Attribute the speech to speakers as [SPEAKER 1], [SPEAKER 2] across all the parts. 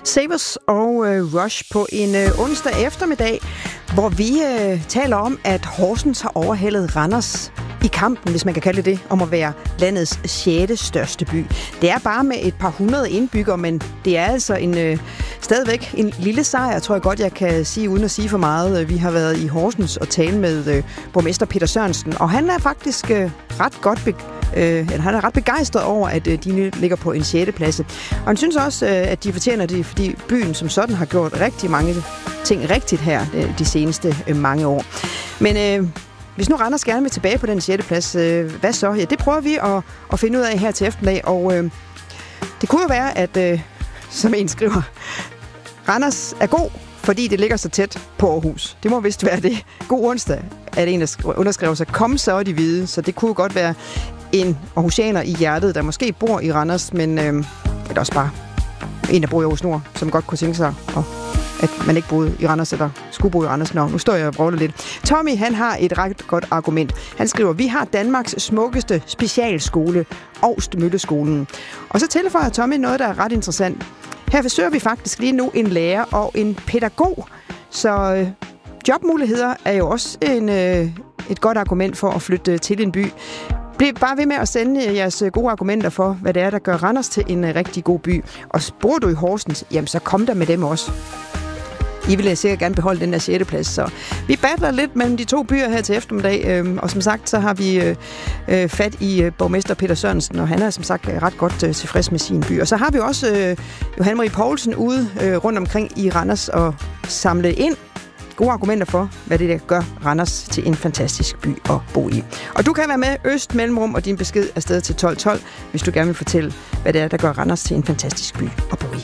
[SPEAKER 1] Sabers og Rush på en onsdag eftermiddag, hvor vi taler om, at Horsens har overhalet Randers i kampen, hvis man kan kalde det, om at være landets 6. største by. Det er bare med et par hundrede indbyggere, men det er altså stadigvæk en lille sejr, tror jeg godt, jeg kan sige, uden at sige for meget. Vi har været i Horsens og tale med borgmester Peter Sørensen, og han er faktisk han er ret begejstret over, at de ligger på en 6. plads. Og han synes også, at de fortjener det, fordi byen som sådan har gjort rigtig mange ting rigtigt her de seneste mange år. Men hvis nu Randers gerne vil tilbage på den 6. plads, hvad så? Ja, det prøver vi at finde ud af her til eftermiddag, og det kunne jo være, at, som en skriver, Randers er god, fordi det ligger så tæt på Aarhus. Det må vist være det. God onsdag, er det en, der underskrev sig. Kom så er de hvide, så det kunne godt være en aarhusianer i hjertet, der måske bor i Randers, men det er også bare en, der bor i Aarhus Nord, som godt kunne tænke sig, at man ikke boede i Randers, eller skulle bo i Randers. Nu står jeg og vrøvler lidt. Tommy, han har et ret godt argument. Han skriver, vi har Danmarks smukkeste specialskole, Augst Mølleskolen. Og så tilføjer Tommy noget, der er ret interessant. Her forsøger vi faktisk lige nu en lærer og en pædagog. Så jobmuligheder er jo også et godt argument for at flytte til en by. Bliv bare ved med at sende jeres gode argumenter for, hvad det er, der gør Randers til en rigtig god by. Og bor du i Horsens, jamen så kom der med dem også. I vil sikkert gerne beholde den der 6. plads, så vi battler lidt mellem de to byer her til eftermiddag, og som sagt, så har vi fat i borgmester Peter Sørensen, og han er som sagt ret godt tilfreds med sin by. Og så har vi også Johan Marie Poulsen ude rundt omkring i Randers og samle ind gode argumenter for, hvad det der gør Randers til en fantastisk by at bo i. Og du kan være med Øst Mellemrum, og din besked er afsted til 1212, hvis du gerne vil fortælle, hvad det er, der gør Randers til en fantastisk by at bo i.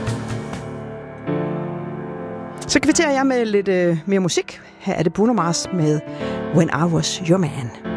[SPEAKER 1] Så kvitterer jeg med lidt mere musik. Her er det Bruno Mars med When I Was Your Man.